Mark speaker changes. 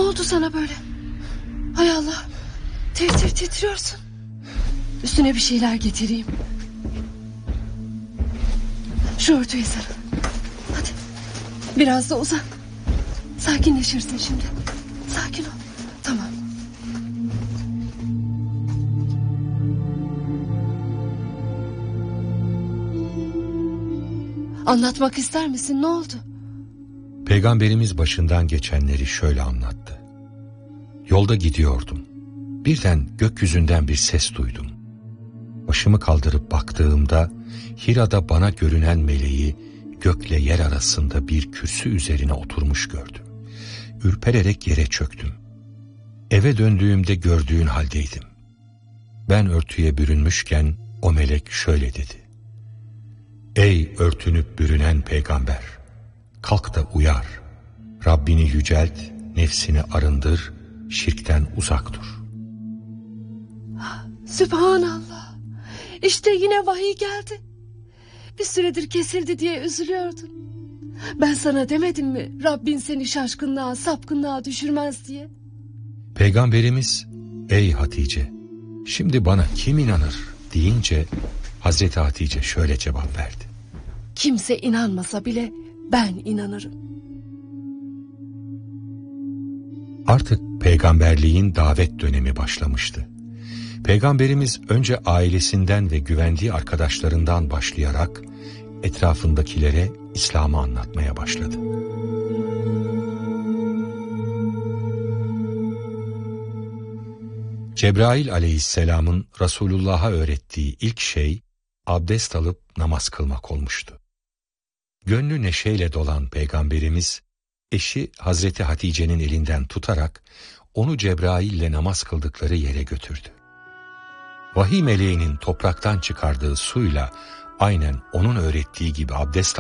Speaker 1: oldu sana böyle? Hay Allah. Titriyorsun. Üstüne bir şeyler getireyim. Şu örtüyü sarıl. Hadi. Biraz da uzan. Sakinleşirsin şimdi. Sakin ol. Tamam. Anlatmak ister misin? Ne oldu?
Speaker 2: Peygamberimiz başından geçenleri şöyle anlattı. Yolda gidiyordum. Birden gökyüzünden bir ses duydum. Başımı kaldırıp baktığımda Hira'da bana görünen meleği gökle yer arasında bir kürsü üzerine oturmuş gördüm. Ürpererek yere çöktüm. Eve döndüğümde gördüğün haldeydim. Ben örtüye bürünmüşken o melek şöyle dedi. Ey örtünüp bürünen peygamber! Kalk da uyar. Rabbini yücelt, nefsini arındır, şirkten uzak dur.
Speaker 1: Sübhanallah. İşte yine vahiy geldi. Bir süredir kesildi diye üzülüyordun. Ben sana demedim mi Rabbin seni şaşkınlığa, sapkınlığa düşürmez diye?
Speaker 2: Peygamberimiz, ey Hatice, şimdi bana kim inanır deyince Hazreti Hatice şöyle cevap verdi.
Speaker 1: Kimse inanmasa bile ben inanırım.
Speaker 2: Artık peygamberliğin davet dönemi başlamıştı. Peygamberimiz önce ailesinden ve güvendiği arkadaşlarından başlayarak etrafındakilere İslam'ı anlatmaya başladı. Cebrail aleyhisselamın Resulullah'a öğrettiği ilk şey abdest alıp namaz kılmak olmuştu. Gönlü neşeyle dolan Peygamberimiz eşi Hazreti Hatice'nin elinden tutarak onu Cebrail'le namaz kıldıkları yere götürdü. Vahiy meleğinin topraktan çıkardığı suyla aynen onun öğrettiği gibi abdest